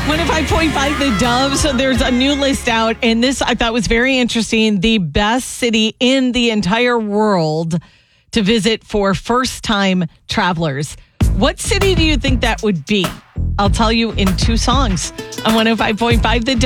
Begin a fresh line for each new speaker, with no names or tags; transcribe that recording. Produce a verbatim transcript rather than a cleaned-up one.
one oh five point five The Dove. So there's a new list out, and this I thought was very interesting. The best city in the entire world to visit for first-time travelers. What city do you think that would be? I'll tell you in two songs on one oh five point five The Dove.